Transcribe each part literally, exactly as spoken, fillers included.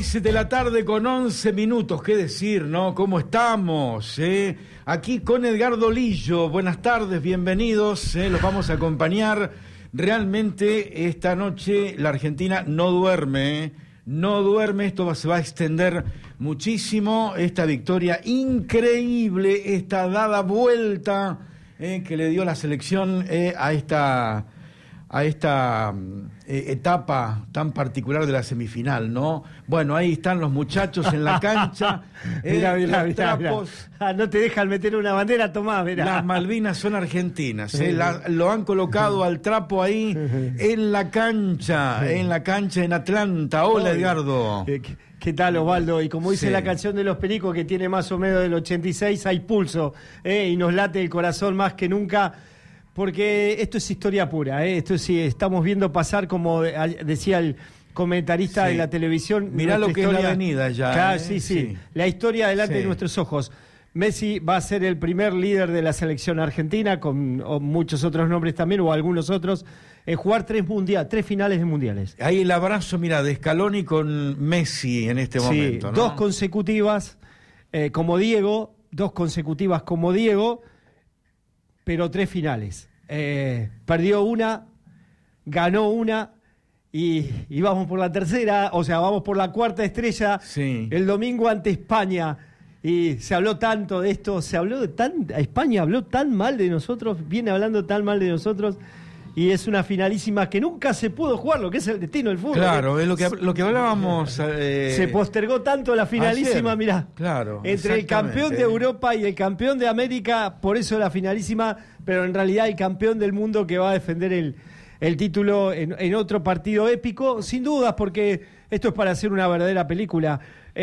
seis de la tarde con once minutos, qué decir, ¿no? ¿Cómo estamos? Eh? Aquí con Edgardo Lillo, buenas tardes, bienvenidos, eh? Los vamos a acompañar. Realmente esta noche la Argentina no duerme, ¿eh? No duerme, esto va, se va a extender muchísimo, esta victoria increíble, esta dada vuelta eh, que le dio la selección eh, a esta... a esta eh, etapa tan particular de la semifinal, ¿no? Bueno, ahí están los muchachos en la cancha, eh, mirá, mirá, los mirá, trapos. mirá. Ah, no te dejan meter una bandera, tomá, mirá. Las Malvinas son argentinas, eh, la, lo han colocado al trapo ahí en la cancha, en la cancha en Atlanta. Hola, Edgardo. ¿Qué, qué tal, Osvaldo? Y como dice Sí. la canción de Los Pericos, que tiene más o menos del ochenta y seis, hay pulso, eh, y nos late el corazón más que nunca. Porque esto es historia pura, ¿eh? Esto sí, estamos viendo pasar, como decía el comentarista Sí. de la televisión. Mirá lo que historia, es la avenida ya. Claro, ¿eh? sí, sí, sí. La historia delante Sí. de nuestros ojos. Messi va a ser el primer líder de la selección argentina, con o muchos otros nombres también, o algunos otros, en jugar tres mundiales, tres finales de mundiales. Ahí el abrazo, mira, de Scaloni con Messi en este Sí, momento, ¿no? dos consecutivas eh, como Diego, dos consecutivas como Diego, pero tres finales. Eh, perdió una, ganó una y, y vamos por la tercera, o sea, vamos por la cuarta estrella. Sí. El domingo ante España. Y se habló tanto de esto, se habló de tan, España habló tan mal de nosotros, viene hablando tan mal de nosotros, y es una finalísima que nunca se pudo jugar, lo que es el destino del fútbol. Claro, es lo que, lo que hablábamos. Eh, Se postergó tanto la finalísima, ayer. mirá. Claro. Entre el campeón de Europa y el campeón de América, por eso la finalísima, pero en realidad el campeón del mundo que va a defender el, el título en, en otro partido épico, sin dudas, porque esto es para hacer una verdadera película.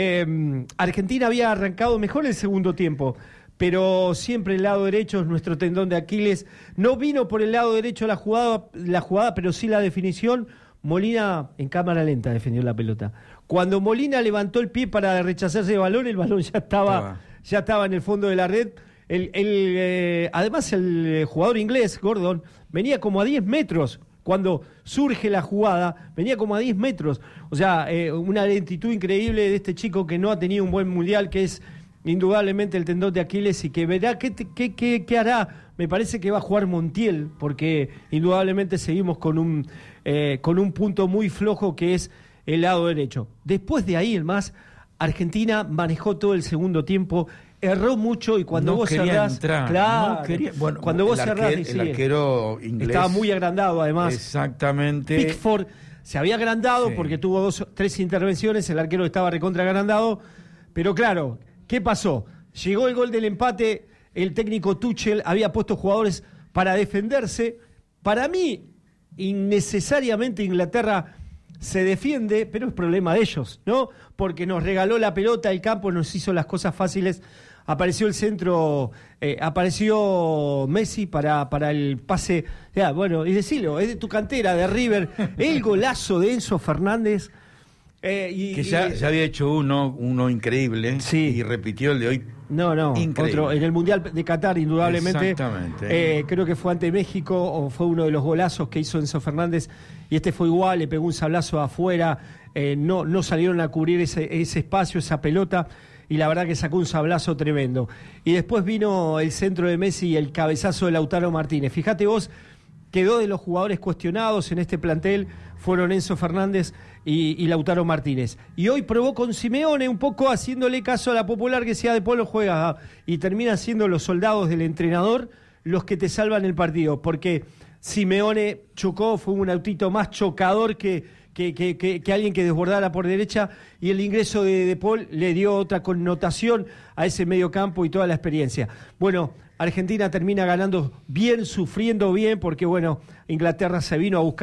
Eh, Argentina había arrancado mejor el segundo tiempo, pero siempre el lado derecho es nuestro tendón de Aquiles. No vino por el lado derecho la jugada, la jugada, pero sí la definición. Molina en cámara lenta defendió la pelota. Cuando Molina levantó el pie para rechazarse el balón, el balón ya estaba, estaba. ya estaba en el fondo de la red. El, el, eh, además el jugador inglés, Gordon, venía como a diez metros. Cuando surge la jugada, venía como a diez metros. O sea, eh, una lentitud increíble de este chico que no ha tenido un buen mundial, que es indudablemente el tendón de Aquiles, y que verá qué, qué, qué, qué hará. Me parece que va a jugar Montiel, porque indudablemente seguimos con un, eh, con un punto muy flojo que es el lado derecho. Después de ahí, el más, Argentina manejó todo el segundo tiempo, erró mucho, y cuando no vos quería cerrás, entrar, claro, no quería, bueno, cuando vos el cerrás, arquero, sí, el arquero inglés estaba muy agrandado además. Exactamente. Pickford se había agrandado, Sí. porque tuvo dos, tres intervenciones, el arquero estaba recontra agrandado, pero claro, ¿qué pasó? Llegó el gol del empate, el técnico Tuchel había puesto jugadores para defenderse. Para mí, innecesariamente Inglaterra se defiende, pero es problema de ellos, ¿no? Porque nos regaló la pelota, el campo nos hizo las cosas fáciles. Apareció el centro, eh, apareció Messi para, para el pase. Ya, bueno, y decilo, es de tu cantera, de River. El golazo de Enzo Fernández. Eh, y, que ya, y, ya había hecho uno, uno increíble, sí. Y repitió el de hoy. No, no, Increíble. otro. En el Mundial de Qatar, indudablemente. Exactamente. Eh, creo que fue ante México, o fue uno de los golazos que hizo Enzo Fernández, y este fue igual, le pegó un sablazo afuera, eh, no, no salieron a cubrir ese, ese espacio, esa pelota, y la verdad que sacó un sablazo tremendo. Y después vino el centro de Messi y el cabezazo de Lautaro Martínez. Fíjate vos, quedó de los jugadores cuestionados en este plantel, fueron Enzo Fernández y, y Lautaro Martínez. Y hoy probó con Simeone, un poco haciéndole caso a la popular que sea de Polo juega, y termina siendo los soldados del entrenador los que te salvan el partido, porque Simeone chocó, fue un autito más chocador que, que, que, que, que alguien que desbordara por derecha, y el ingreso de De Paul le dio otra connotación a ese medio campo y toda la experiencia. Bueno, Argentina termina ganando bien, sufriendo bien, porque bueno, Inglaterra se vino a buscar